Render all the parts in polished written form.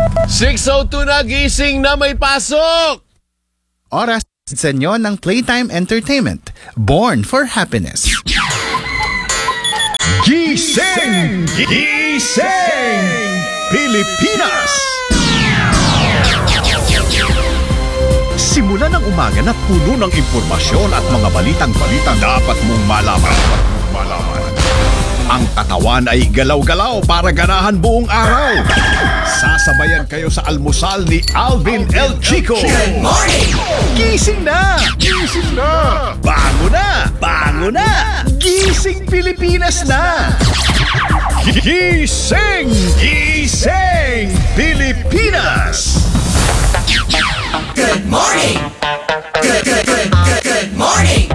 6:02 na, gising na, may pasok! Oras sa inyo ng Playtime Entertainment. Born for Happiness. Gising! Gising! Pilipinas! Simula ng umaga na puno ng impormasyon at mga balitang dapat mong malaman. Ang katawan ay galaw-galaw para ganahan buong araw. Sasabayan kayo sa almusal ni Alvin El Chico. Good morning! Gising na! Gising na! Bango na! Bango na! Gising Pilipinas na! Gising! Gising Pilipinas! Good morning! Good morning!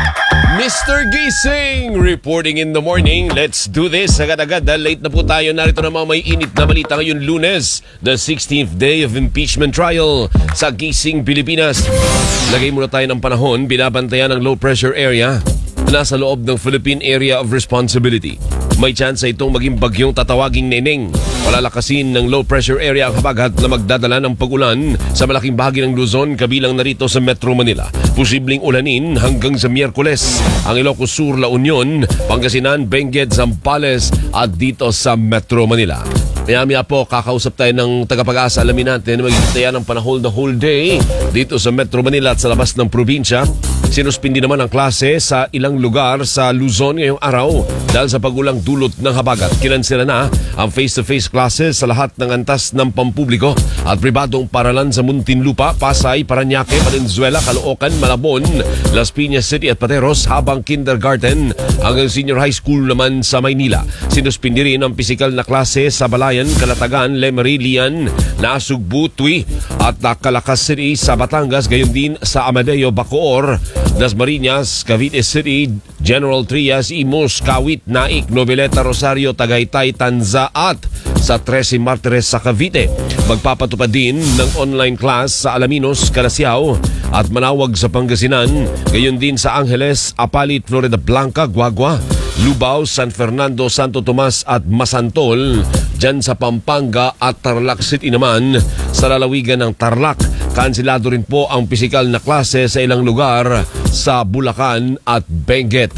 Mr. Gising, reporting in the morning. Let's do this. Agad-agad, late na po tayo. Narito na mga may init na balita ngayon Lunes, the 16th day of impeachment trial sa Gising, Pilipinas. Lagay muna tayo ng panahon. Binabantayan ng low pressure area na nasa loob ng Philippine Area of Responsibility. May tsansa itong maging bagyong tatawaging Neneng. Palalakasin ng low pressure area ang habagat na magdadala ng pag-ulan sa malaking bahagi ng Luzon kabilang narito sa Metro Manila. Posibleng ulanin hanggang sa Miyerkules ang Ilocos Sur, La Union, Pangasinan, Benguet, Zambales at dito sa Metro Manila. Maya-maya po, kakausap tayo ng tagapag-asa. Alamin natin na magiging ng panahon the whole day dito sa Metro Manila at sa labas ng probinsya. Sinuspindi naman ang klase sa ilang lugar sa Luzon ngayong araw dahil sa pagulang dulot ng habagat. Kinansela na ang face-to-face classes sa lahat ng antas ng pampubliko at pribadong paralan sa Muntinlupa, Pasay, Parañaque, Valenzuela, Caloocan, Malabon, Las Piñas City at Pateros, habang kindergarten hanggang senior high school naman sa Maynila. Sinuspindi rin ang pisikal na klase sa Balayan, Calatagan, Lemery, Lian, Nasugbu, Tui at Calacas City sa Batangas, gayon din sa Amadeo, Bacoor, Dasmariñas, Cavite City, General Trias, Imus, Kawit, Naik, Noveleta, Rosario, Tagaytay, Tanza at sa 13 Martires sa Cavite. Magpapatupad din ng online class sa Alaminos, Calasiao at Manawag sa Pangasinan, gayon din sa Angeles, Apalit, Florida Blanca, Guagua, Lubao, San Fernando, Santo Tomas at Masantol, dyan sa Pampanga at Tarlac City naman. Sa lalawigan ng Tarlac, kansilado rin po ang pisikal na klase sa ilang lugar sa Bulacan at Benguet.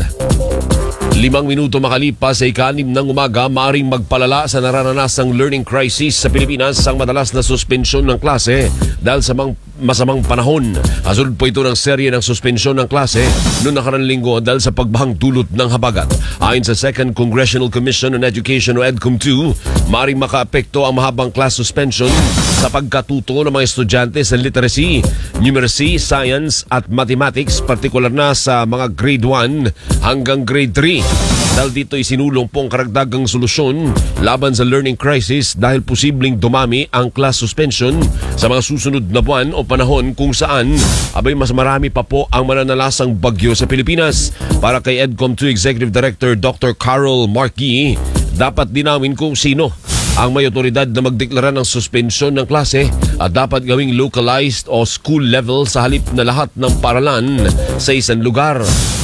5 minuto makalipas sa ika-6 ng umaga, maaring magpalala sa nararanasang learning crisis sa Pilipinas ang madalas na suspensyon ng klase dahil sa masamang panahon. Kasunod po ito ng serye ng suspensyon ng klase noong nakarang linggo dahil sa pagbahang dulot ng habagat. Ayon sa 2nd Congressional Commission on Education o EDCOM-2, maaring makaapekto ang mahabang class suspension sa pagkatuto ng mga estudyante sa literacy, numeracy, science at mathematics, partikular na sa mga grade 1 hanggang grade 3. Dahil dito isinulong po ang karagdagang solusyon laban sa learning crisis dahil posibleng dumami ang class suspension sa mga susunod na buwan o panahon kung saan mas marami pa po ang mananalasang bagyo sa Pilipinas. Para kay EDCOM-2 Executive Director Dr. Carol Marquis, dapat dinawin kung sino ang may otoridad na magdeklara ng suspensyon ng klase at dapat gawing localized o school level sa halip na lahat ng paralan sa isang lugar.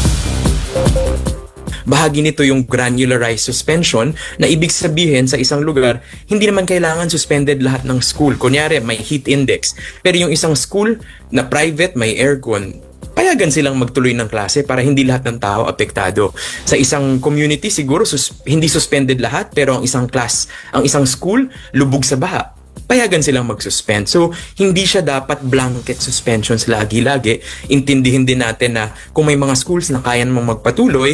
Bahagi nito yung granularized suspension na ibig sabihin sa isang lugar, hindi naman kailangan suspended lahat ng school. Kunyari, may heat index. Pero yung isang school na private, may aircon, payagan silang magtuloy ng klase para hindi lahat ng tao apektado. Sa isang community, siguro hindi suspended lahat, pero ang isang school, lubog sa baha. Payagan silang mag-suspend. So, hindi siya dapat blanket suspensions lagi-lagi. Intindihin din natin na kung may mga schools na kaya namang magpatuloy,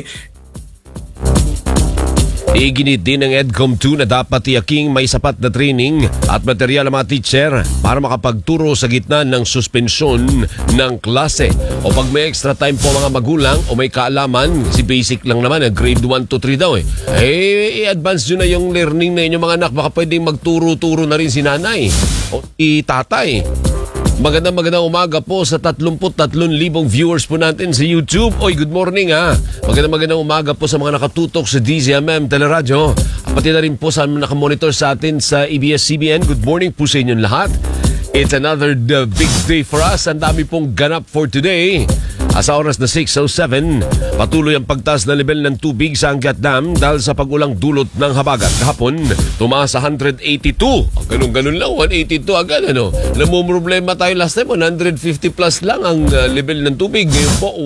Iginit din ng EDCOM-2 na dapat tiyaking may sapat na training at material ang mga teacher para makapagturo sa gitna ng suspensyon ng klase. O pag may extra time po mga magulang o may kaalaman, si basic lang naman, grade 1 to 3 daw i-advance nyo na yung learning na inyong mga anak. Baka pwedeng magturo-turo na rin si nanay o si tatay. Magandang umaga po sa 33,000 viewers po natin sa YouTube. Oy, good morning ha. Magandang umaga po sa mga nakatutok sa DZMM Teleradyo. Pati na rin po sa mga nakamonitor sa atin sa ABS-CBN. Good morning po sa inyong lahat. It's another big day for us. Ang dami pong ganap for today. Sa oras na 6:07, patuloy ang pagtaas na level ng tubig sa Angat Dam dahil sa pag-ulang dulot ng habagat. Kahapon, tumaas sa 182. Ganun-ganun lang, 182 agad. Namumroblema tayo last time, 150 plus lang ang level ng tubig. Ngayon po,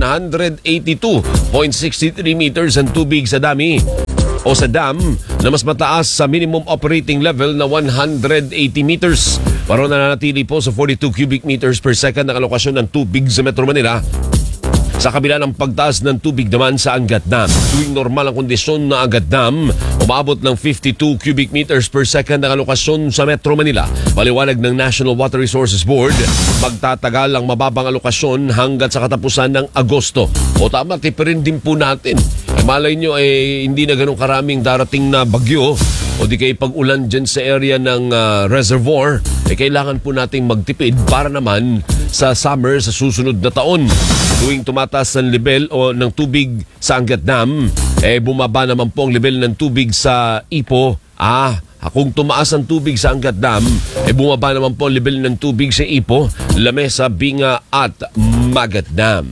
182.63 meters ang tubig sa dami o sa dam na mas mataas sa minimum operating level na 180 meters. Para nananatili po sa 42 cubic meters per second ang alokasyon ng tubig sa Metro Manila. Sa kabila ng pagtaas ng tubig naman sa Angat Dam, tuwing normal ang kondisyon na Angat Dam, umabot ng 52 cubic meters per second ang alokasyon sa Metro Manila. Paliwanag ng National Water Resources Board, magtatagal ang mababang alokasyon hanggat sa katapusan ng Agosto. O tama, tipirin din po natin. Malay nyo, hindi na ganun karaming darating na bagyo o di kayo pag-ulan dyan sa area ng reservoir, kailangan po nating magtipid para naman sa summer sa susunod na taon. Tuwing tumataas ang level o ng tubig sa Angat Dam, bumaba naman po ang level ng tubig sa Ipo. Kung tumaas ang tubig sa Angat Dam, bumaba naman po ang level ng tubig sa Ipo, Lamesa, Binga at Magat Dam.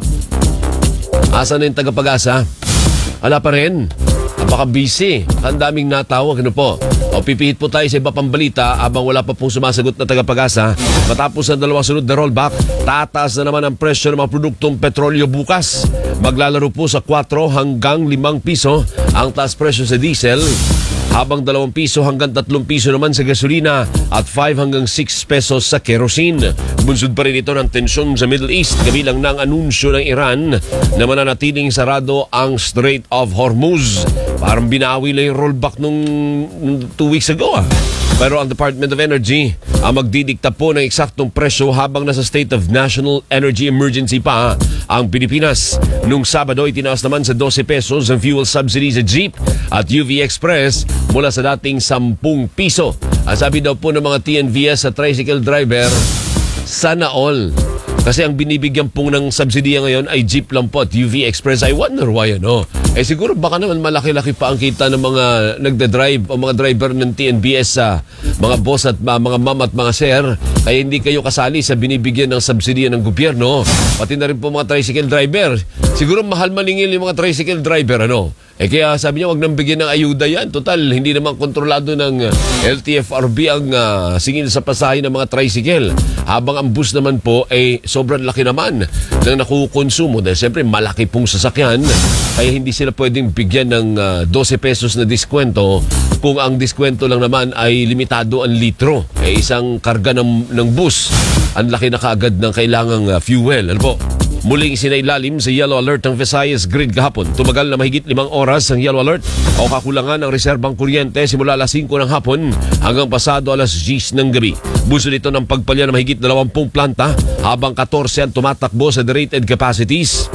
Asa na yung tagapag-asa? Wala pa rin. Baka busy. Ang daming natawag. Ano po? O pipihit po tayo sa iba pang balita habang wala pa pong sumasagot na tagapag-asa. Matapos ang dalawang sunod na rollback, tataas na naman ang presyo ng mga produktong petrolyo bukas. Maglalaro po sa 4 hanggang 5 piso ang taas presyo sa diesel, habang 2 piso hanggang 3 piso naman sa gasolina at 5 hanggang 6 pesos sa kerosene. Bunsod pa rin ito ng tensyon sa Middle East kabilang ng anunsyo ng Iran na mananatiling sarado ang Strait of Hormuz. Parang binawi lang yung rollback nung 2 weeks ago. Pero ang Department of Energy ang magdidikta po ng eksaktong presyo habang nasa state of national energy emergency pa ang Pilipinas. Nung Sabado, itinaas naman sa 12 pesos ang fuel subsidy sa Jeep at UV Express mula sa dating 10 piso. Ang sabi daw po ng mga TNVS sa tricycle driver, sana all. Kasi ang binibigyan pong ng subsidiya ngayon ay Jeep lang po at UV Express. I wonder why, siguro baka naman malaki-laki pa ang kita ng mga nagda-drive o mga driver ng TNBS sa mga boss at mga ma'am at mga sir. Kaya hindi kayo kasali sa binibigyan ng subsidiya ng gobyerno. Pati na rin po mga tricycle driver. Siguro mahal maningil yung mga tricycle driver, kaya sabi niya, wag nang bigyan ng ayuda yan. Total, hindi naman kontrolado ng LTFRB ang singil sa pasahe ng mga tricycle. Habang ang bus naman po ay sobrang laki naman ng nakukonsumo. Dahil siyempre, malaki pong sasakyan. Kaya hindi sila pwedeng bigyan ng 12 pesos na diskwento kung ang diskwento lang naman ay limitado ang litro. Isang karga ng bus, ang laki na kaagad ng kailangang fuel. Ano po? Muling isinailalim sa yellow alert ang Visayas grid kahapon. Tumagal na mahigit 5 oras ang yellow alert o kakulangan ng reserbang kuryente simula alas 5 ng hapon hanggang pasado alas 10 ng gabi. Buso nito ng pagpalya ng mahigit 20 planta habang 14 ang tumatakbo sa rated capacities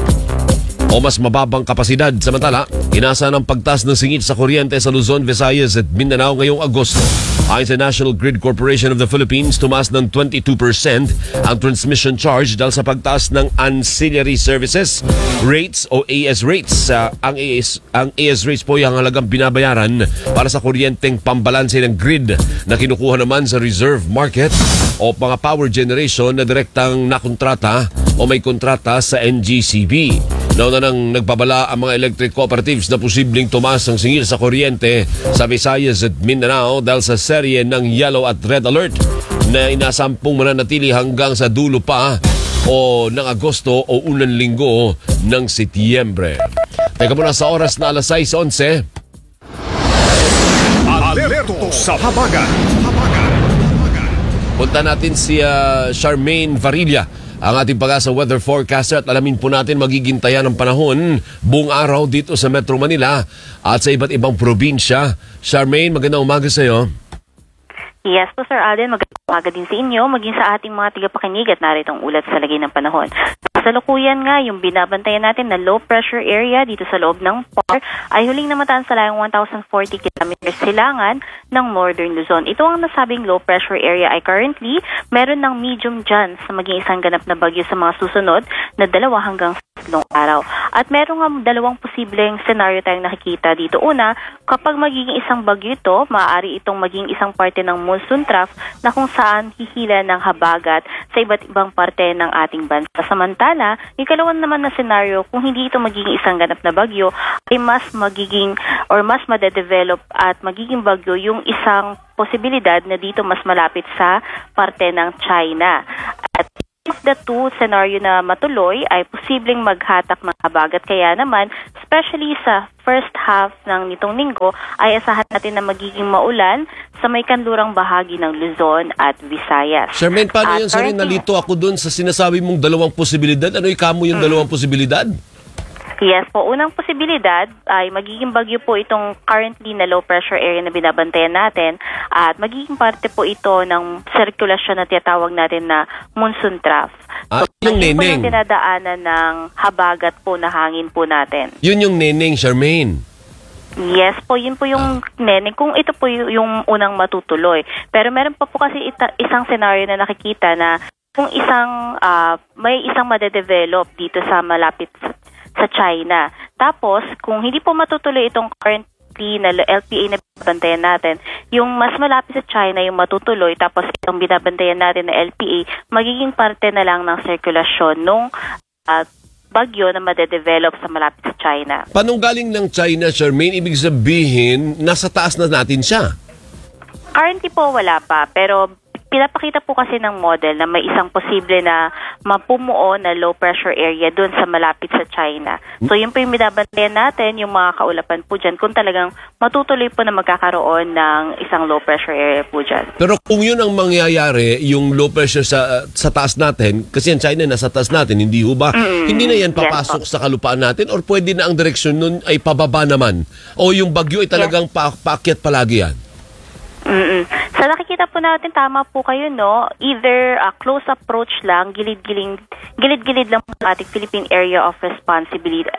o mas mababang kapasidad. Samantala, inasa ng pagtaas ng singit sa kuryente sa Luzon, Visayas at Mindanao ngayong Agosto. Ayon sa National Grid Corporation of the Philippines, tumaas ng 22% ang transmission charge dahil sa pagtaas ng ancillary services rates o AS rates. Ang AS rates po yung halagang binabayaran para sa kuryenteng pambalanse ng grid na kinukuha naman sa reserve market o mga power generation na direktang nakontrata o may kontrata sa NGCB. Nauna nang nagbabala ang mga electric cooperatives na posibleng tumaas ang singil sa kuryente sa Visayas at Mindanao dahil sa serye ng yellow at red alert na inasampung mananatili hanggang sa dulo pa o ng Agosto o unang linggo ng Setyembre. Teka muna sa oras na alas 6:11. Alerto sa habagat. Punta natin si Charmaine Varilla, ang ating pag-asa weather forecaster, at alamin po natin magiging taya ng panahon buong araw dito sa Metro Manila at sa iba't ibang probinsya. Charmaine, magandang umaga sa iyo. Yes po, Sir Alden. Magandang umaga din sa inyo, maging sa ating mga tigapakinig at narito ang ulat sa lagay ng panahon. Sa lukuyan nga, yung binabantayan natin na low pressure area dito sa loob ng PAR ay huling namataan sa layong 1,040 kilometers silangan ng Northern Luzon. Ito ang nasabing low pressure area ay currently meron ng medium chance na maging isang ganap na bagyo sa mga susunod na 2 hanggang 3 araw. At meron nga 2 posibleng scenario tayong nakikita dito. Una, kapag magiging isang bagyo ito, maaari itong maging isang parte ng monsoon trough na kung saan hihila ng habagat sa iba't ibang parte ng ating bansa. Samantala, yung kalawang naman na scenario, kung hindi ito magiging isang ganap na bagyo, ay mas magiging or mas madedevelop at magiging bagyo yung isang posibilidad na dito mas malapit sa parte ng China. At the 2 scenario na matuloy ay posibleng maghatak ng habagat. Kaya naman, especially sa first half ng nitong linggo, ay asahan natin na magiging maulan sa may kanlurang bahagi ng Luzon at Visayas. Charmaine, paano At yun? Sorry, nalito ako dun sa sinasabi mong 2 posibilidad. Ano ikamo yung 2 posibilidad? Yes po, unang posibilidad ay magiging bagyo po itong currently na low pressure area na binabantayan natin at magiging parte po ito ng sirkulasyon na tinatawag natin na monsoon trough. Yung Yun po neneng. yung dinadaanan ng habagat po na hangin po natin. Yun yung neneng, Charmaine. Yes po, yun po yung neneng. Kung ito po yung unang matutuloy. Pero meron pa po kasi isang scenario na nakikita na kung may isang madedevelop dito sa malapit sa China. Tapos, kung hindi po matutuloy itong currently na LPA na binabantayan natin, yung mas malapit sa China yung matutuloy, tapos itong binabantayan natin na LPA, magiging parte na lang ng sirkulasyon nung bagyo na madedevelop sa malapit sa China. Paano galing ng China, Charmaine? Ibig sabihin, nasa taas na natin siya. Currently po wala pa, pero pinapakita po kasi ng model na may isang posible na mapumuo na low pressure area doon sa malapit sa China. So yun po yung binabantayan natin, yung mga kaulapan po dyan, kung talagang matutuloy po na magkakaroon ng isang low pressure area po dyan. Pero kung yun ang mangyayari, yung low pressure sa taas natin, kasi ang China nasa taas natin, hindi ho ba? Hindi na yan papasok sa kalupaan natin or pwede na ang direksyon nun ay pababa naman? O yung bagyo ay talagang paakyat palagi yan? Sa nakikita po natin, tama po kayo, no? Either close approach lang, gilid-gilid lang po ang ating Philippine Area of Responsibility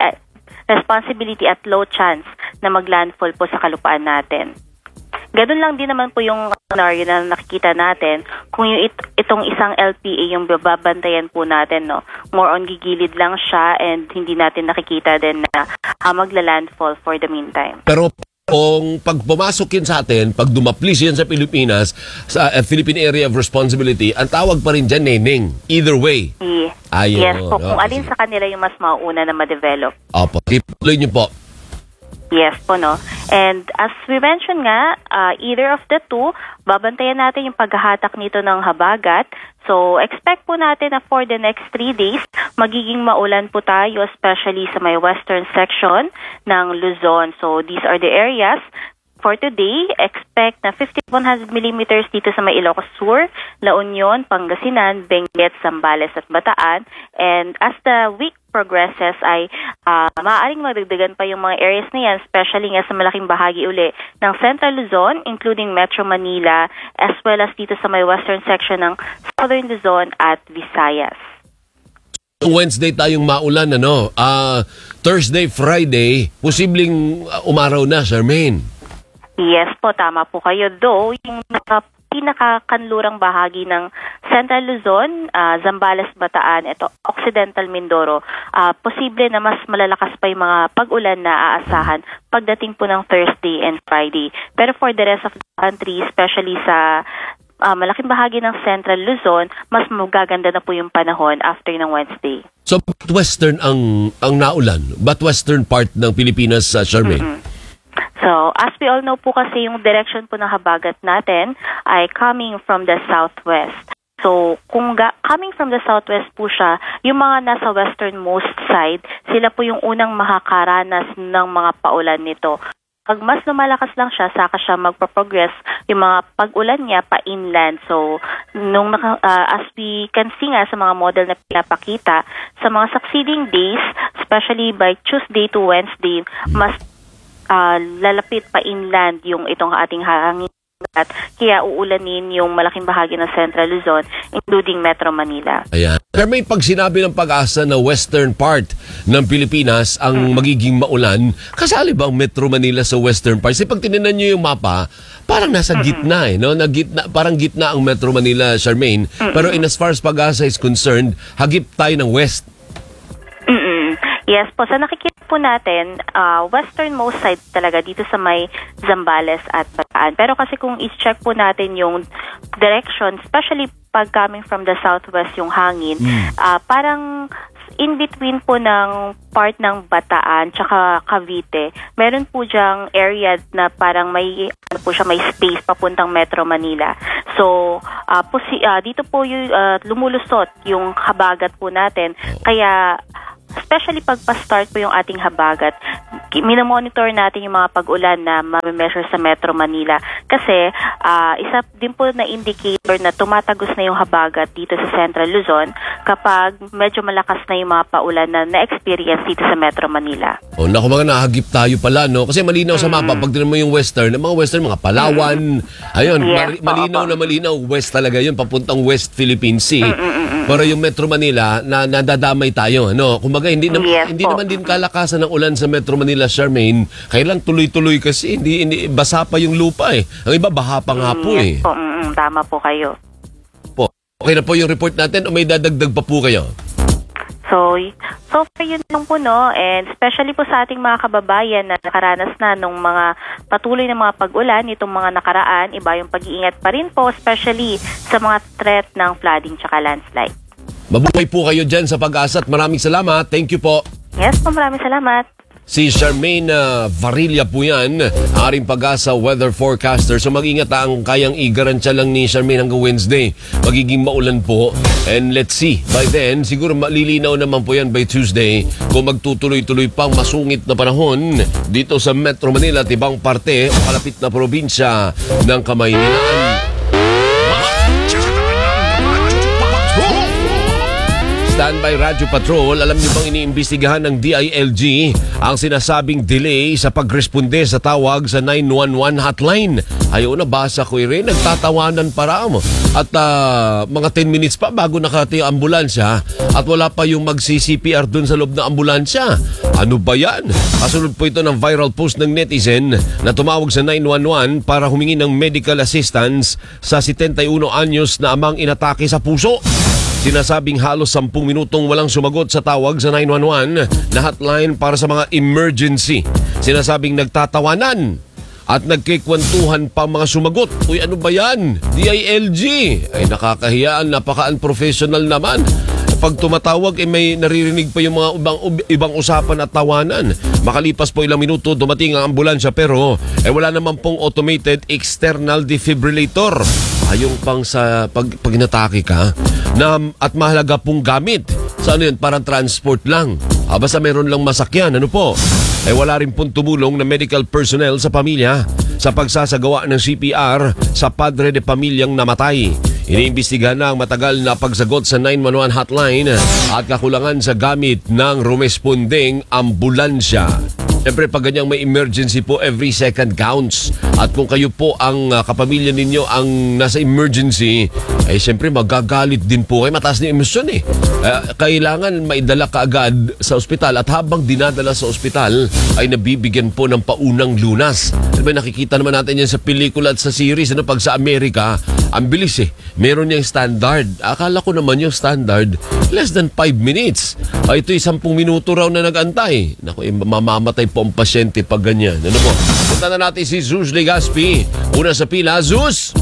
at low chance na maglandfall po sa kalupaan natin. Ganun lang din naman po yung scenario na nakikita natin kung yung itong isang LPA yung babantayan po natin, no? More on gigilid lang siya and hindi natin nakikita din na magla-landfall for the meantime. Pero kung pag pumasok yun sa atin, pag dumaplis yan sa Pilipinas, sa Philippine Area of Responsibility, ang tawag pa rin dyan, neneng. Either way. Ayun. Yes po, kung alin sa kanila yung mas mauna na ma-develop. Opo. Ituloy niyo po. Yes po, no? And as we mentioned nga, either of the 2, babantayan natin yung paghahatak nito ng habagat. So, expect po natin na for the next 3 days, magiging maulan po tayo, especially sa may western section ng Luzon. So, these are the areas. For today, expect na 50-100 millimeters dito sa may Ilocos Sur, La Union, Pangasinan, Benguet, Zambales at Bataan. And as the week progresses ay maaaring magdagdagan pa yung mga areas na yan, especially nga sa malaking bahagi uli ng Central Luzon, including Metro Manila, as well as dito sa may western section ng Southern Luzon at Visayas. Wednesday tayong maulan, ano? Thursday, Friday, posibleng umaraw na, Charmaine. Yes po, tama po kayo. Though, yung pinakakanlurang bahagi ng Central Luzon, Zambales, Bataan, ito, Occidental Mindoro, posible na mas malalakas pa yung mga pag-ulan na aasahan pagdating po ng Thursday and Friday. Pero for the rest of the country, especially sa malaking bahagi ng Central Luzon, mas magaganda na po yung panahon after ng Wednesday. So, western ang naulan? But western part ng Pilipinas, Charmaine? So, as we all know po kasi yung direction po ng habagat natin ay coming from the southwest. So, kung coming from the southwest po siya, yung mga nasa westernmost side, sila po yung unang makakaranas ng mga paulan nito. Pag mas lumalakas lang siya, saka siya magpo-progress yung mga pag-ulan niya pa inland. So, as we can see nga sa mga model na pinapakita, sa mga succeeding days, especially by Tuesday to Wednesday, mas lalapit pa inland yung itong ating hangin at kaya uulanin yung malaking bahagi ng Central Luzon, including Metro Manila. Ayan. Pero may pag sinabi ng Pag-asa na western part ng Pilipinas ang magiging maulan, kasali ba ang Metro Manila sa western part? Kasi pag tinignan nyo yung mapa, parang nasa gitna no? Parang gitna ang Metro Manila, Charmaine. Pero in as far as Pag-asa is concerned, hagip tayo ng west. Yes po, sa nakikita po natin, westernmost side talaga dito sa may Zambales at Bataan. Pero kasi kung i-check po natin yung direction, especially pag coming from the southwest yung hangin, parang in between po ng part ng Bataan tsaka Cavite, meron po diyang area na parang may may space papuntang Metro Manila. So, dito po yung lumulusot yung habagat po natin. Kaya especially pag pa-start po yung ating habagat, minomonitor natin yung mga pag-ulan na ma-measure sa Metro Manila. Kasi isa din po na indicator na tumatagos na yung habagat dito sa Central Luzon kapag medyo malakas na yung mga paulan na na-experience dito sa Metro Manila. O, naku mga nahagip tayo pala, no? Kasi malinaw sa mapa, pag tinan mo yung western, mga Palawan, ayun, Yes, malinaw na malinaw, west talaga yun, papuntang West Philippine Sea. Pero yung Metro Manila, nadadamay tayo, ano? Kumbaga, hindi naman din kalakasan ng ulan sa Metro Manila, Charmaine. Kailang tuloy-tuloy kasi, hindi basa pa yung lupa eh. Ang iba, baha pa nga po eh. Yes po, tama po kayo. Okay na po yung report natin o may dadagdag pa po kayo? So far yun lang po, no? And especially po sa ating mga kababayan na nakaranas na nung mga patuloy na mga pag-ulan, itong mga nakaraan, iba yung pag-iingat pa rin po, especially sa mga threat ng flooding tsaka landslide. Mabuhay po kayo dyan sa Pag-asa at maraming salamat. Thank you po. Yes po, maraming salamat. Si Charmaine Varilla po yan, aring Pag-asa weather forecaster. So mag-ingat ang kayang i-garantya lang ni Charmaine hanggang Wednesday. Magiging maulan po. And let's see, by then, siguro malilinaw naman po yan by Tuesday kung magtutuloy-tuloy pang masungit na panahon dito sa Metro Manila at ibang parte o kalapit na probinsya ng Kamaynilaan. Standby Radyo Patrol, alam niyo bang iniimbestigahan ng DILG ang sinasabing delay sa pagresponde sa tawag sa 911 hotline? Ayaw na, basa ko rin, nagtatawanan para mo. At mga 10 minutes pa bago nakarating ang ambulansya at wala pa yung magsi-CPR dun sa loob ng ambulansya. Ano ba yan? Kasunod po ito ng viral post ng netizen na tumawag sa 911 para humingi ng medical assistance sa 71 anyos na amang inatake sa puso. Sinasabing halos 10 minutong walang sumagot sa tawag sa 911 na hotline para sa mga emergency. Sinasabing nagtatawanan at nagkikwentuhan pa mga sumagot. Uy, ano ba yan? DILG! Ay nakakahiyaan, napaka-unprofessional naman. Pag tumatawag, may naririnig pa yung mga ibang usapan at tawanan. Makalipas po ilang minuto, dumating ang ambulansya pero wala naman pong automated external defibrillator. Ayong pang sa pag natake ka na at mahalaga pong gamit. Sa ano yun? Parang transport lang. Basta meron lang masakyan. Ano po? Wala rin pong tumulong na medical personnel sa pamilya sa pagsasagawa ng CPR sa padre de pamilyang namatay. Iniimbestigahan na ang matagal na pagsagot sa 911 hotline at kakulangan sa gamit ng rumespondeng ambulansya. Siyempre, pag ganyang may emergency po, every second counts. At kung kayo po ang kapamilya ninyo ang nasa emergency, siyempre magagalit din po. Mataas na emosyon eh. Kailangan maidala ka agad sa ospital at habang dinadala sa ospital ay nabibigyan po ng paunang lunas. Diba, nakikita naman natin yan sa pelikula at sa series. Pag sa Amerika, ang bilis eh. Meron niyang standard. Akala ko naman yung standard, less than 5 minutes. Ito'y 10 minuto raw na nag-antay. Naku, mamamatay po ang pasyente pag ganyan. Ano po? Punta na natin si Zeus Legaspi. Una sa pila, Zeus!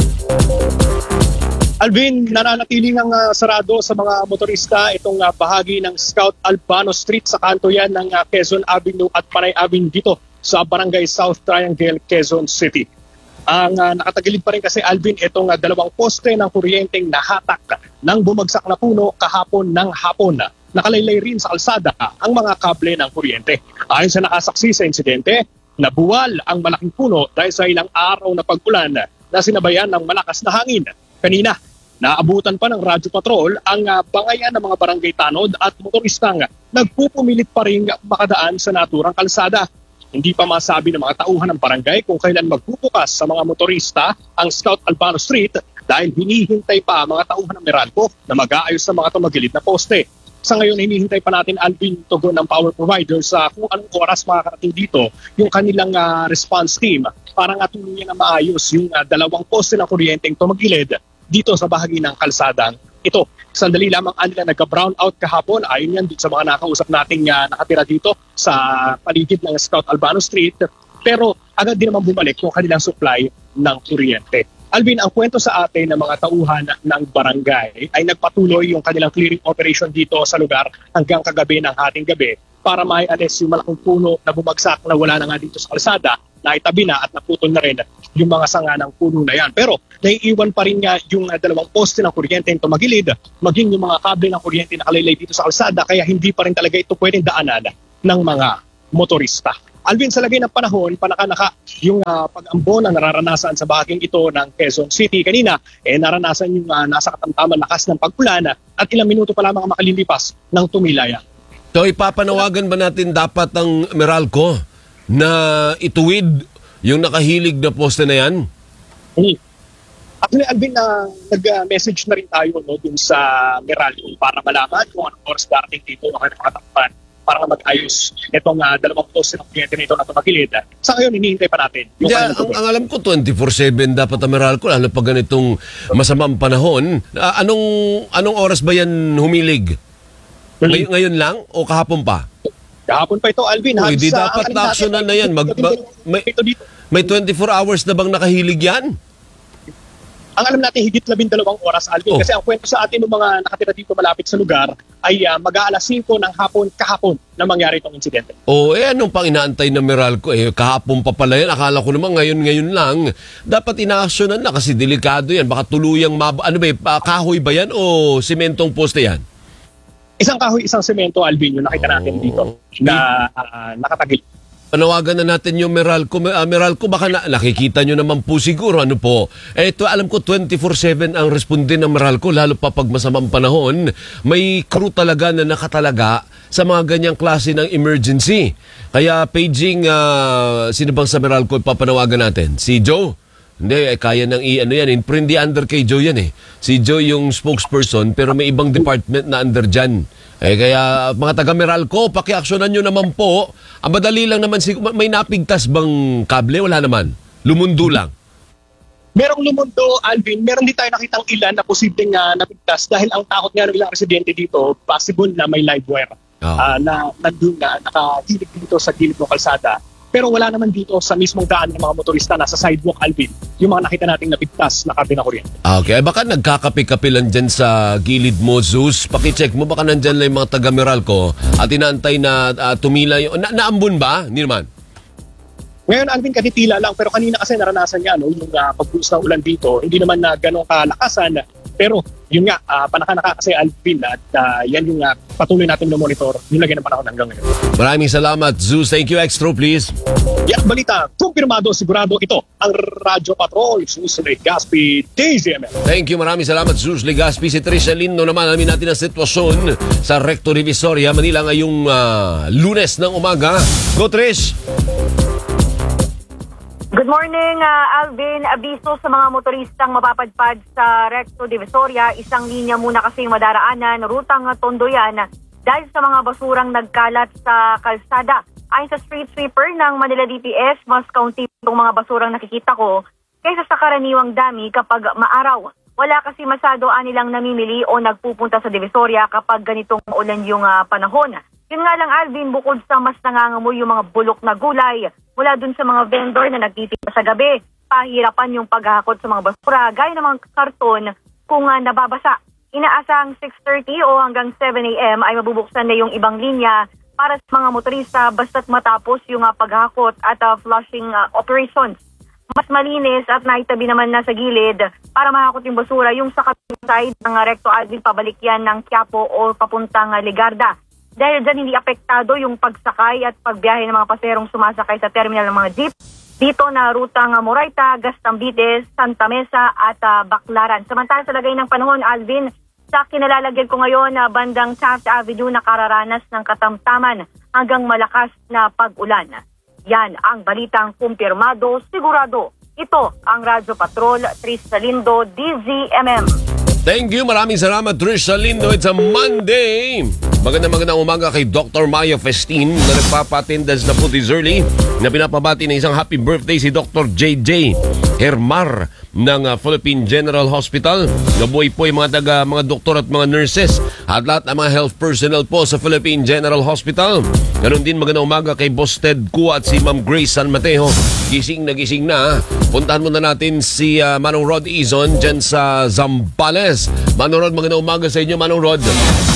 Alvin, nananatiling ang sarado sa mga motorista itong bahagi ng Scout Albano Street sa kanto yan ng Quezon Avenue at Panay Avenue dito sa Barangay South Triangle, Quezon City. Ang nakatagilid pa rin kasi, Alvin, itong dalawang poste ng kuryenteng nahatak ng bumagsak na puno kahapon ng hapon. Nakalaylay rin sa kalsada ang mga kable ng kuryente. Ayon sa nakasaksi sa insidente, nabuwal ang malaking puno dahil sa ilang araw na pag-ulan na sinabayan ng malakas na hangin. Kanina, naabutan pa ng Radyo Patrol ang bangayan ng mga barangay tanod at motoristang nagpupumilit pa rin makadaan sa naturang kalsada. Hindi pa masabi ng mga tauhan ng barangay kung kailan magbubukas sa mga motorista ang Scout Albano Street dahil hinihintay pa mga tauhan ng Meralco na mag-aayos sa mga tumagilid na poste. Sa ngayon, hinihintay pa natin, Alvin, tugon ng power provider sa kung anong oras makakarating dito yung kanilang response team para nga tuluyan na maayos yung dalawang poste ng kuryenteng tumagilid dito sa bahagi ng kalsadang ito. Sandali lamang nila nagka-brown out kahapon. Ayon yan sa mga nakausap nating nakatira dito sa paligid ng Scout Albano Street. Pero agad din naman bumalik yung kanilang supply ng kuryente. Alvin, ang kwento sa atin ng mga tauhan ng barangay ay nagpatuloy yung kanilang clearing operation dito sa lugar hanggang kagabi ng hating gabi para maialis yung malaking puno na bumagsak na wala na nga dito sa kalsada, na itabi na at naputol na rin yung mga sanga ng puno na yan. Pero naiiwan pa rin nga yung dalawang poste ng kuryente yung tumagilid, maging yung mga kable ng kuryente na nakalaylay dito sa kalsada, kaya hindi pa rin talaga ito pwedeng daanan ng mga motorista. Alvin, sa lagay ng panahon, panaka-naka yung pag-ambon na nararanasan sa bahaging ito ng Quezon City. Kanina, naranasan yung nasa katamtaman lakas ng pag-ulan at ilang minuto pa lamang makalilipas ng tumilaya. So ipapanawagan ba natin dapat ang Meralco na ituwid yung nakahilig na poste na yan? Actually, Alvin, nag-message na rin tayo dun sa Meralco para malaman kung anong oras darating dito ang katakpan para mag-ayos itong dalawang poste ng kuryente na ito na tumagilid. Sa ngayon, hinihintay pa natin. Ang alam ko, 24/7 dapat ang Meralco, lalo pag ganitong masamang panahon. Anong oras ba yan humilig? Ngayon lang o kahapon pa? Kahapon pa ito, Alvin. Hindi dapat na-actionan na yan. May 24 hours na bang nakahilig yan? Ang alam natin, higit 12 oras, Alvin. Kasi ang kwento sa atin ng mga nakatira dito malapit sa lugar ay mag-aalas 5 ng hapon kahapon na mangyari itong insidente. Anong pang inaantay ng Meralco? Kahapon pa pala yan. Akala ko naman ngayon lang. Dapat ina-actionan na kasi delikado yan. Baka tuluyang kahoy ba yan o simentong poste yan? Isang kahoy, isang semento, Alvin, yung nakita natin dito na nakatagil. Panawagan na natin yung Meralco. Meralco, baka nakikita nyo naman po siguro. Ano po? Ito, alam ko 24/7 ang responde ng Meralco, lalo pa pag masamang panahon. May crew talaga na nakatalaga sa mga ganyang klase ng emergency. Kaya paging, sino bang sa Meralco ipapanawagan natin? Si Joe? Hindi, kaya nang hindi under kay Joe yan eh. Si Joe yung spokesperson pero may ibang department na under dyan. Kaya mga taga Meralco, paki-actionan nyo naman po. Ang madali lang naman, may napigtas bang kable? Wala naman. Lumundo lang. Merong lumundo, Alvin. Meron din tayo nakitang ilan na posibleng napigtas dahil ang takot nga ng ilang residente dito, possible na may live wire na nandun na nakahilig dito sa gilid ng kalsada. Pero wala naman dito sa mismong daan ng mga motorista nasa sidewalk, Alvin, yung mga nakita nating napigtas na kable na kuryente. Okay, baka nagkakape-kape lang dyan sa gilid mo, Zeus. Pakicheck mo, baka nandyan lang yung mga taga Meralco at inaantay na tumila yung... Naambun ba? Hindi naman. Ngayon, Alvin, katitila lang. Pero kanina kasi naranasan niya yung pagbuhos ng ulan dito. Hindi naman na ganong kalakasan. Pero yun nga, panaka kasi, Alvin, at yan yung patuloy natin na monitor yung lagay ng panahon hanggang ngayon. Maraming salamat, Zeus. Thank you, Extra, please. Yan, balita. Kumpirmado, sigurado ito ang Radyo Patrol. Zeus Legaspi, DZMM. Thank you, maraming salamat, Zeus Legaspi. Si Trisha Lindo naman, alamin natin ang sitwasyon sa Recto Divisoria, Manila ngayong Lunes ng umaga. Go, Trish! Good morning, Alvin. Abiso sa mga motoristang mapapadpad sa Recto Divisoria. Isang linya muna kasing madaraanan, rutang Tondoyan, dahil sa mga basurang nagkalat sa kalsada. Ayon sa street sweeper ng Manila DPS, mas kaunti itong mga basurang nakikita ko kaysa sa karaniwang dami kapag maaraw. Wala kasi masyado anilang namimili o nagpupunta sa Divisoria kapag ganitong ulan yung panahon. Yun nga lang, Alvin, bukod sa mas nangangamoy yung mga bulok na gulay mula dun sa mga vendor na nagtitinda sa gabi, pahirapan yung paghahakot sa mga basura gaya ng mga karton kung nababasa. Inaasang 6:30 o hanggang 7 a.m. ay mabubuksan na yung ibang linya para sa mga motorista basta't matapos yung paghahakot at flushing operations. Mas malinis at naitabi naman na sa gilid para mahakot yung basura yung sa kabilang side ng Recto, Alvin, pabalik yan ng Quiapo o papuntang Ligarda. Dahil dyan hindi apektado yung pagsakay at pagbiyahe ng mga paserong sumasakay sa terminal ng mga jeep dito na rutang Moraita, Gastambites, Santa Mesa at Baclaran. Samantala sa lagay ng panahon, Alvin, sa kinalalagyan ko ngayon na bandang Taft Avenue nakararanas ng katamtaman hanggang malakas na pag-ulan. Yan ang balitang kumpirmado, sigurado. Ito ang Radyo Patrol, Trisha Lindo, DZMM. Thank you, maraming salamat, Trisha Lindo. It's a Monday. Magandang umaga kay Dr. Maya Festin na nagpapa-attendance na po this early na pinapabati ng isang happy birthday si Dr. JJ Hermar ng Philippine General Hospital. Nabuhay po yung mga doktor at mga nurses at lahat ng mga health personnel po sa Philippine General Hospital. Ganon din magandang umaga kay Boss Ted Kua at si Ma'am Grace San Mateo. Gising na. Puntahan muna natin si Manong Rod Izon dyan sa Zambales. Manong Rod, magandang umaga sa inyo, Manong Rod.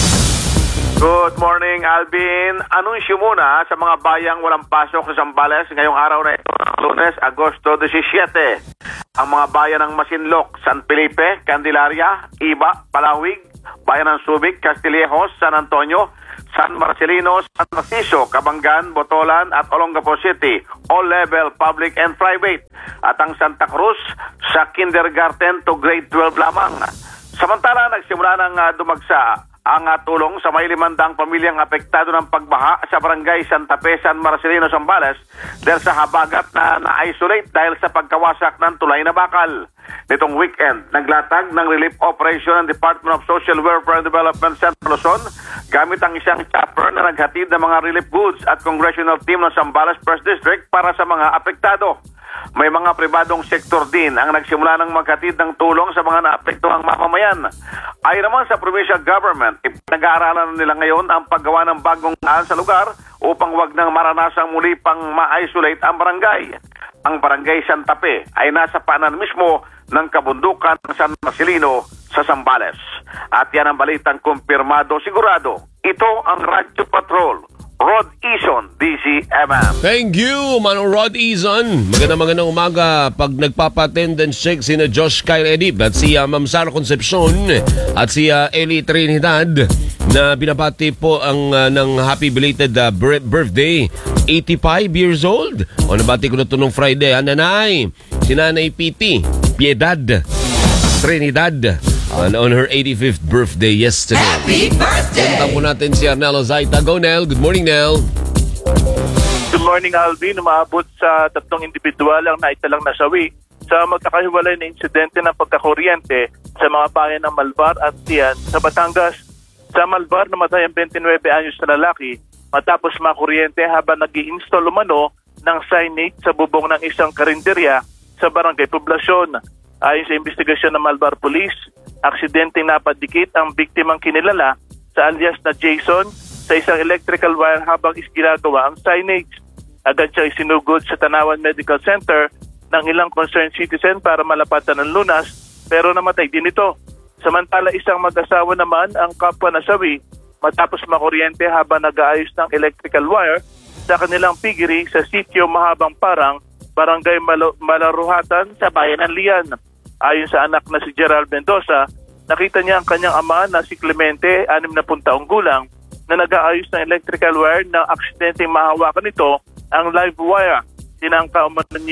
Good morning, Alvin. Anunsyo muna sa mga bayang walang pasok sa Zambales ngayong araw na ito, Lunes, Agosto 17. Ang mga bayan ng Masinloc, San Felipe, Candelaria, Iba, Palawig, bayan ng Subic, Castillejos, San Antonio, San Marcelino, San Narciso, Cabangan, Botolan at Olongapo City, all level, public and private. At ang Santa Cruz sa kindergarten to grade 12 lamang. Samantala, nagsimula ng dumagsa ang tulong sa may 500 pamilyang apektado ng pagbaha sa barangay Santa Fe, San Marcelino, Zambales dahil sa habagat na na-isolate dahil sa pagkawasak ng tulay na bakal. Nitong weekend, naglatag ng relief operation ng Department of Social Welfare and Development Central Luzon gamit ang isang chopper na naghatid ng mga relief goods at congressional team ng Zambales First District para sa mga apektado. May mga pribadong sektor din ang nagsimula ng maghatid ng tulong sa mga naapektuhang mamamayan. Ay naman sa provincial government, nag-aaralan nila ngayon ang paggawa ng bagong daan sa lugar upang wag nang maranasang muli pang ma-isolate ang barangay. Ang barangay Santa Fe ay nasa paanan mismo ng kabundukan ng San Marcelino sa Zambales. At yan ang balitang kumpirmado sigurado. Ito ang Radyo Patrol. Rod Izon, DCMM. Thank you, Manong Rod Izon. Magandang umaga. Pag nagpapa-attendance check sina Josh Kyle Edip at si Ma'am Sara Concepcion at si Eli Trinidad na binabati po ang ng happy belated birthday. 85 years old. O nabati ko na ito nung Friday. Nanay, si Nanay Piedad Trinidad. On her 85th birthday yesterday. Happy birthday! Punta po natin si Arnel Ozaita. Go, Nel. Good morning, Nel. Good morning, Alvin. Umaabot sa 3 individual ang naitalang nasawi sa magkakahiwalay na insidente ng pagkakuryente sa mga bayan ng Malvar at Tian sa Batangas. Sa Malvar, namatay ang 29 anyos na lalaki matapos makuryente habang nag-i-install umano ng signage sa bubong ng isang karinderya sa Barangay Poblasyon. Ayon sa investigasyon ng Malvar Police, aksidenteng napadikit ang biktimang kinilala sa alias na Jason sa isang electrical wire habang ginagawa ang signage. Agad siya isinugod sa Tanawan Medical Center ng ilang concerned citizen para malapatan ng lunas pero namatay din ito. Samantala isang mag-asawa naman ang kapwa nasawi matapos makuryente habang nag-aayos ng electrical wire sa kanilang piggery sa sitio Mahabang Parang, Barangay Malaruhatan sa bayan ng Lian. Ayon sa anak na si Gerald Mendoza, nakita niya ang kanyang ama na si Clemente, 60 taong gulang, na nag-aayos ng electrical wire na aksidenteng mahawakan nito ang live wire. Tinangka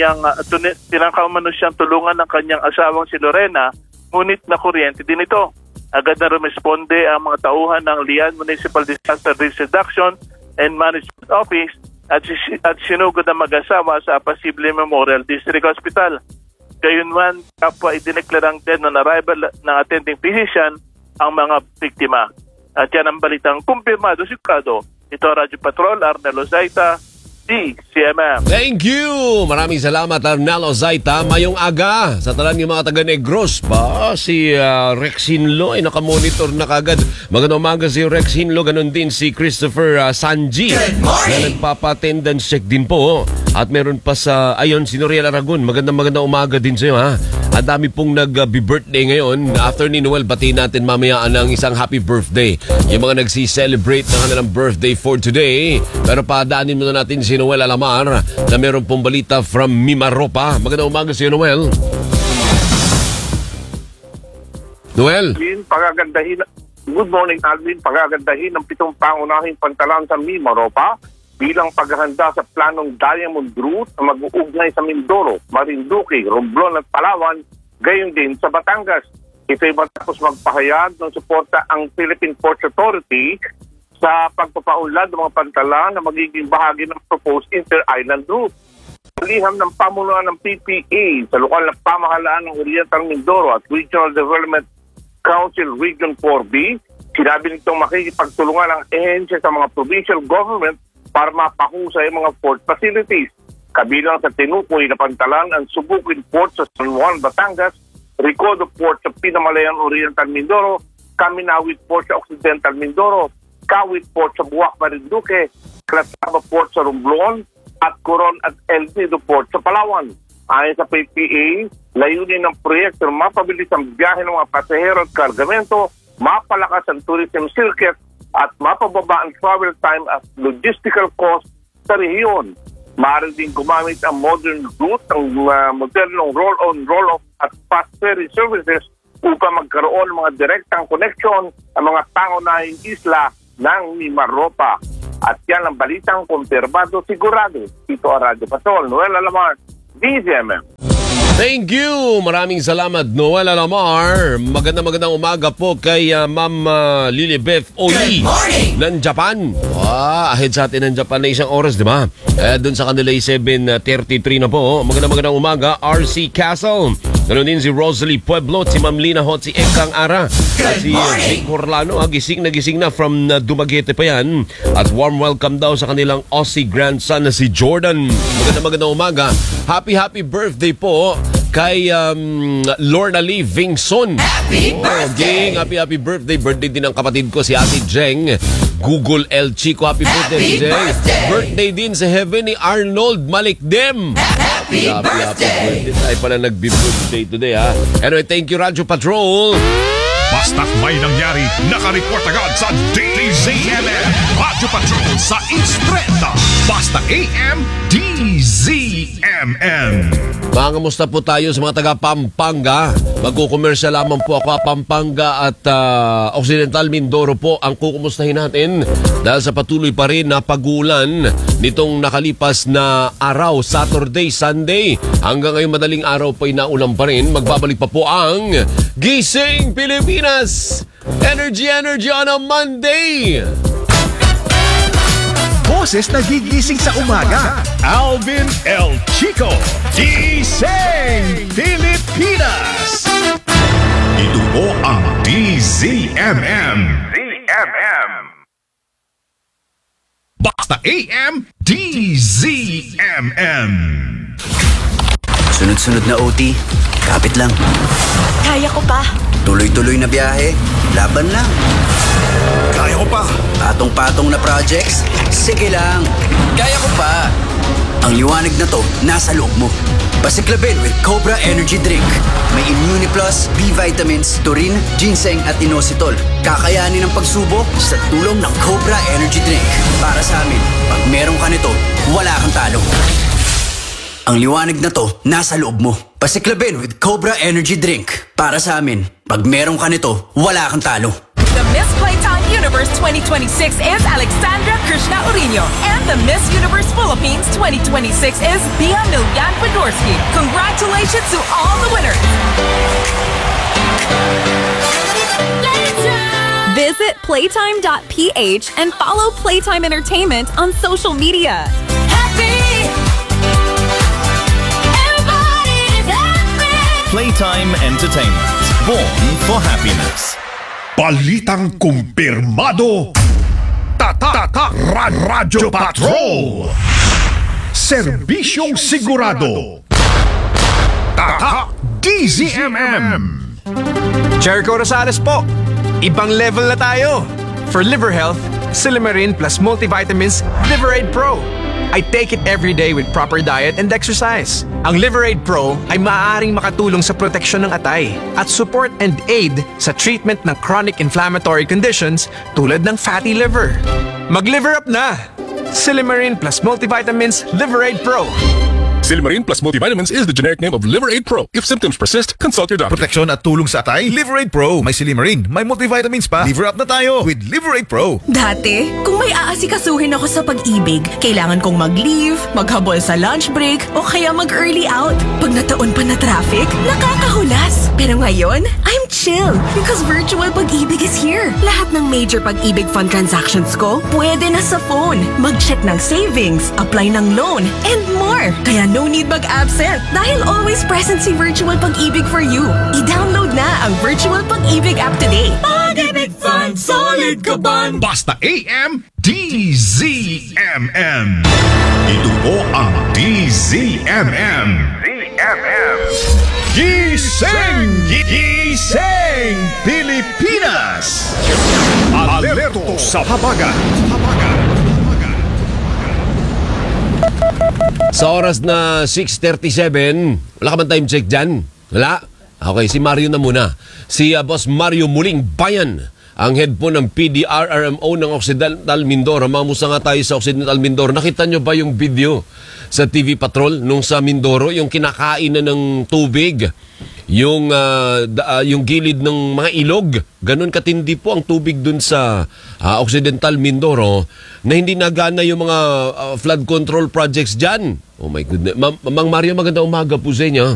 umano siyang tulungan ng kanyang asawang si Lorena, ngunit nakuryente din ito. Agad na rumesponde ang mga tauhan ng Lian Municipal Disaster Risk Reduction and Management Office at sinugod ang mag-asawa sa Apasible Memorial District Hospital. Gayunman, kapwa idineklarang dead on arrival ng attending physician ang mga biktima. At yan ang balitang kumpirmado sigurado. Ito Radyo Patrol, Arnel Ozaita, DCMM. Thank you! Maraming salamat, Arnel Ozaita. Mayong aga sa talan ng mga taga-Negros ba? Si Rex Hinlo ay nakamonitor na kagad. Magandang umaga si Rex Hinlo. Ganon din si Christopher Sanji na nagpapa-attendance check din po. At meron pa sa, si Noriel Aragon. Magandang umaga din sa'yo, ha? Ang dami pong nag-birthday ngayon. After ni Noel, batiin natin mamaya ng isang happy birthday. Yung mga nagsi-celebrate ng kanilang birthday for today. Pero padaanin muna natin si Noel Alamar na meron pong balita from Mimaropa. Magandang umaga si Noel. Noel? Good morning, Alvin. Pagagandahin ng 7 pangunahing pantalan sa Mimaropa bilang paghahanda sa planong Diamond Route na mag-uugnay sa Mindoro, Marinduque, Romblon at Palawan, gayon din sa Batangas. Ito'y matapos magpahayag ng suporta ang Philippine Ports Authority sa pagpapaunlad ng mga pantalan na magiging bahagi ng proposed inter-island route. Liham ng pamunuan ng PPA sa lokal na pamahalaan ng Oriental Mindoro at Regional Development Council Region 4B, Sinabi nitong makikipagtulungan ang ehensya sa mga provincial government para mapahusay ang mga port facilities. Kabilang sa tinukoy na pantalan ang Subukin Port sa San Juan, Batangas, Recodo Port sa Pinamalayan Oriental Mindoro, Kaminawit Port sa Occidental Mindoro, Kawit Port sa Buwak, Marinduque, Clataba Port sa Romblon, at Coron at El Nido Port sa Palawan. Ayon sa PPA, layunin ng proyekto na mapabilis ang biyahe ng mga pasahero at kargamento, mapalakas ang tourism circuit at mapababa ang travel time at logistical cost sa rehiyon. Maaari din gumamit ang modern route, ang modernong roll-on, roll-off at fast ferry services upang magkaroon ng mga direktang connection ang mga pangunahing isla ng Mimaropa. At yan ang balitang kumpirmado sigurado. Ito ang Radyo Patrol. Noel Alamar, DZMM. Thank you! Maraming salamat, Noel Alamar. Magandang umaga po kay Ma'am Lilibeth Oli ng Japan. Ahead sa atin ng Japan na isang oras, di ba? Doon sa kanila 7:33 na po. Magandang umaga, RC Castle. Ganoon din si Rosalie Pueblo, si Ma'am Lina Hot, si Ekang Ara, at si Jake Horlano. Gising na from Dumaguete pa yan. At warm welcome daw sa kanilang Aussie grandson na si Jordan. Magandang umaga. Happy birthday po kay Lorna Lee Vingson. Happy birthday! Happy birthday. Birthday din ng kapatid ko si Ate Jeng. Google El Chico. Happy birthday, Jeng. Birthday din sa heaven ni Arnold Malikdem. Happy birthday. Tayo pala nag-birthday today, ha. Anyway, thank you, Radyo Patrol. Basta't may nangyari, nakareport agad sa DZMM. Radyo Patrol sa East 30. Basta AM, DZMM. Kamusta po tayo sa mga taga Pampanga? Magkukomersya lamang po ako. Pampanga at Occidental Mindoro po ang kukumustahin natin dahil sa patuloy pa rin na pagulan nitong nakalipas na araw, Saturday, Sunday. Hanggang ngayon madaling araw pa inaulan pa rin. Magbabalik pa po ang Gising Pilipinas! Energy on a Monday! Boses na gigising sa umaga. Alvin El Chico. Gising Pilipinas. Ito po ang DZMM. Basta AM, DZMM. Sunod-sunod na OT, kapit lang. Kaya ko pa. Tuloy-tuloy na biyahe, laban lang. Kaya ko pa. Patong-patong na projects, sige lang. Kaya ko pa. Ang liwanag na to, nasa loob mo. Pasiklabin with Cobra Energy Drink. May Immune Plus, B vitamins, taurine, ginseng at inositol. Kakayanin ang pagsubok sa tulong ng Cobra Energy Drink. Para sa amin, pag meron ka nito, wala kang talo. Ang liwanag na to, nasa loob mo. Pasiklabin with Cobra Energy Drink. Para sa amin, pag meron ka nito, wala kang talo. The Miss Playtime Universe 2026 is Alexandra Krishna Urino. And the Miss Universe Philippines 2026 is Bia Milyan Podorski. Congratulations to all the winners. Visit playtime.ph and follow Playtime Entertainment on social media. Playtime Entertainment. Born for happiness. Balitang kumpirmado. Radyo Patrol. Serbisyong sigurado. DZMM. Jericho Rosales po. Ibang level na tayo. For liver health, Silimarin plus multivitamins Liveraid Pro. I take it every day with proper diet and exercise. Ang Liveraid Pro ay maaaring makatulong sa proteksyon ng atay at support and aid sa treatment ng chronic inflammatory conditions tulad ng fatty liver. Mag-liver up na! Silimarin plus multivitamins Liveraid Pro. Silimarin plus multivitamins is the generic name of Liveraid Pro. If symptoms persist, consult your doctor. Proteksyon at tulong sa atay, Liveraid Pro. May Silimarin, may multivitamins pa. Liver up na tayo with Liveraid Pro. Dati, kung may aasikasuhin ako sa pag-ibig, kailangan kong mag-leave, maghabol sa lunch break, o kaya mag-early out. Pag nataon pa na traffic, nakakahulas. Pero ngayon, I'm chill because virtual pag-ibig is here. Lahat ng major pag-ibig fund transactions ko, pwede na sa phone. Mag-check ng savings, apply ng loan, and more. Kaya no need mag-absent dahil always present si Virtual Pag-ibig for you. I-download na ang Virtual Pag-ibig app today. Pag-ibig Fund, so Kilig ka ban? Basta AM, DZMM. Ito po ang DZMM. Gising! Gising! Pilipinas! Alerto sa habagat! Sa oras na 6:37, wala ka man time check dyan? Wala? Okay, si Mario na muna. Si Boss Mario Muling Bayan, ang head po ng PDRRMO ng Occidental Mindoro. Mamusta nga tayo sa Occidental Mindoro. Nakita nyo ba yung video sa TV Patrol nung sa Mindoro? Yung kinakain na ng tubig, yung gilid ng mga ilog. Ganon katindi po ang tubig dun sa Occidental Mindoro na hindi nagana yung mga flood control projects dyan. Oh my goodness. Mang Mario, magandang umaga po sa inyo.